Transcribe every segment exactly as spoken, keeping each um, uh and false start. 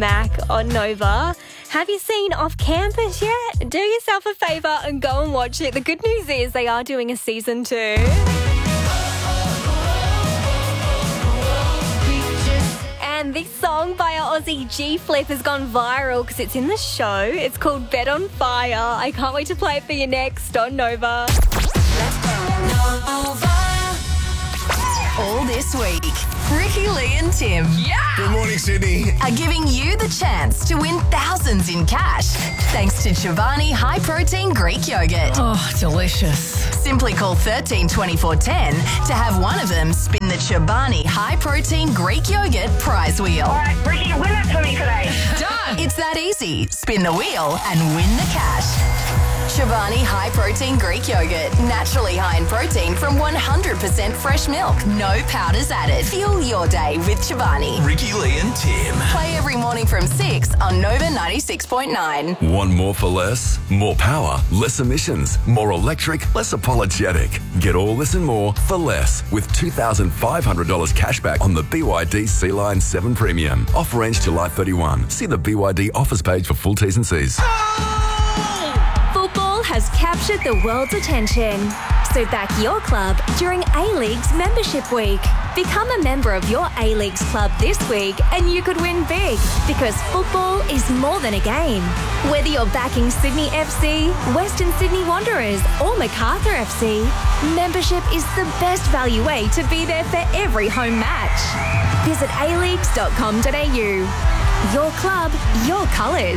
Mac on Nova. Have you seen Off Campus yet? Do yourself a favour and go and watch it. The good news is they are doing a season two. And this song by our Aussie G-Flip has gone viral because it's in the show. It's called Bed on Fire. I can't wait to play it for you next on Nova. All this week, Ricky, Lee and Tim Yeah! Good morning, Sydney. are giving you the chance to win thousands in cash thanks to Chobani High Protein Greek Yogurt. Oh, delicious. Simply call thirteen twenty-four ten to have one of them spin the Chobani High Protein Greek Yogurt prize wheel. All right, Ricky, win that for me today. Done. It's that easy. Spin the wheel and win the cash. Chobani High Protein Greek Yogurt. Naturally high in protein from one hundred percent fresh milk. No powders added. Fuel your day with Chobani. Ricky, Lee and Tim. Play every morning from six on Nova ninety-six point nine. Want more for less? More power, less emissions, more electric, less apologetic. Get all this and more for less with two thousand five hundred dollars cash back on the B Y D Sea-Line seven Premium. Offer ends July thirty-first. See the B Y D offers page for full T's and C's. Football has captured the world's attention. So back your club during A-League's Membership Week. Become a member of your A-League's club this week and you could win big because football is more than a game. Whether you're backing Sydney F C, Western Sydney Wanderers or Macarthur F C, membership is the best value way to be there for every home match. Visit a leagues dot com dot a u. Your club, your colours.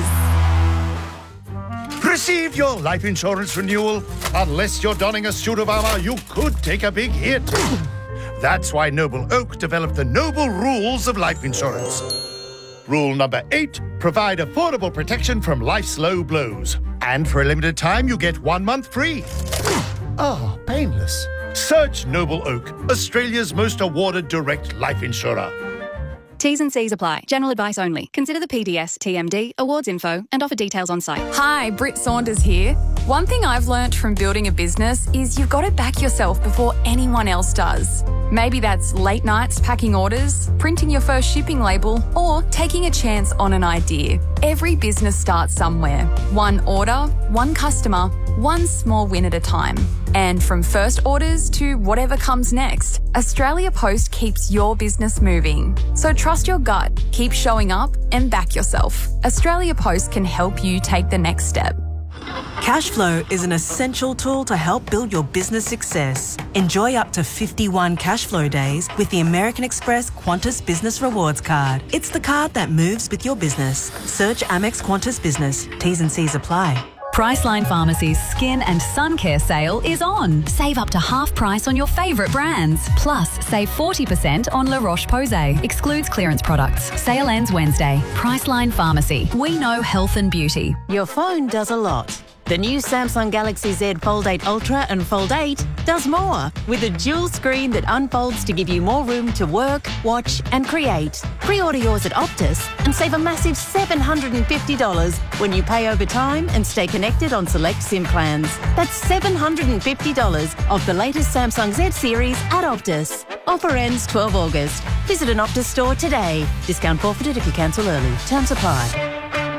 Receive your life insurance renewal. Unless you're donning a suit of armour, you could take a big hit. That's why Noble Oak developed the Noble Rules of Life Insurance. Rule number eight, provide affordable protection from life's low blows. And for a limited time, you get one month free. Oh, painless. Search Noble Oak, Australia's most awarded direct life insurer. T's and C's apply. General advice only. Consider the P D S, T M D, awards info, and offer details on site. Hi, Britt Saunders here. One thing I've learnt from building a business is you've got to back yourself before anyone else does. Maybe that's late nights packing orders, printing your first shipping label, or taking a chance on an idea. Every business starts somewhere. One order, one customer, one small win at a time. And from first orders to whatever comes next, Australia Post keeps your business moving. So trust your gut, keep showing up, and back yourself. Australia Post can help you take the next step. Cashflow is an essential tool to help build your business success. Enjoy up to fifty-one Cashflow days with the American Express Qantas Business Rewards Card. It's the card that moves with your business. Search Amex Qantas Business. T's and C's apply. Priceline Pharmacy's Skin and Sun Care sale is on. Save up to half price on your favourite brands. Plus, save forty percent on La Roche-Posay. Excludes clearance products. Sale ends Wednesday. Priceline Pharmacy. We know health and beauty. Your phone does a lot. The new Samsung Galaxy Z Fold eight Ultra and Fold eight does more with a dual screen that unfolds to give you more room to work, watch and create. Pre-order yours at Optus and save a massive seven hundred fifty dollars when you pay over time and stay connected on select SIM plans. That's seven hundred fifty dollars off the latest Samsung Z series at Optus. Offer ends twelfth of August. Visit an Optus store today. Discount forfeited if you cancel early. Terms apply.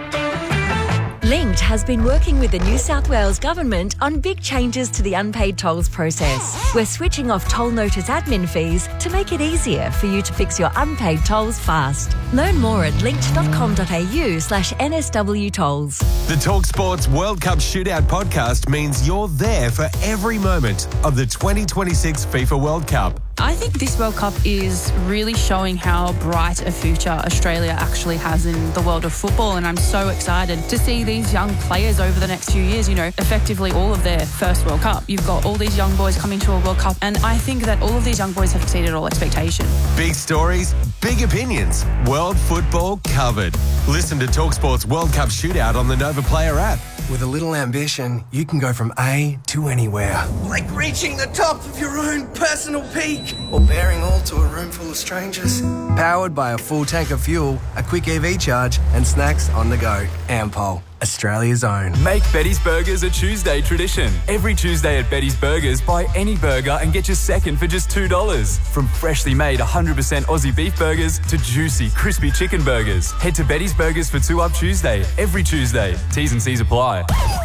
Linked has been working with the New South Wales Government on big changes to the unpaid tolls process. We're switching off toll notice admin fees to make it easier for you to fix your unpaid tolls fast. Learn more at linked dot com dot a u slash N S W tolls. The TalkSports World Cup Shootout podcast means you're there for every moment of the twenty twenty-six FIFA World Cup. I think this World Cup is really showing how bright a future Australia actually has in the world of football, and I'm so excited to see these young players over the next few years, you know, effectively all of their first World Cup. You've got all these young boys coming to a World Cup, and I think that all of these young boys have exceeded all expectation. Big stories, big opinions, world football covered. Listen to TalkSports World Cup Shootout on the Nova Player app. With a little ambition, you can go from A to anywhere. Like reaching the top of your own personal peak. Or bearing all to a room full of strangers. Powered by a full tank of fuel, a quick E V charge, and snacks on the go. Ampol, Australia's own. Make Betty's Burgers a Tuesday tradition. Every Tuesday at Betty's Burgers, buy any burger and get your second for just two dollars. From freshly made one hundred percent Aussie beef burgers to juicy, crispy chicken burgers. Head to Betty's Burgers for two up Tuesday, every Tuesday. T's and C's apply.